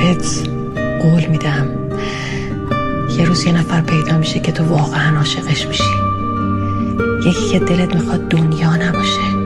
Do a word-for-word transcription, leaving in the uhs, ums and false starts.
بهت قول میدم یه روز یه نفر پیدا میشه که تو واقعا عاشقش میشی، یکی که دلت میخواد دنیا نباشه،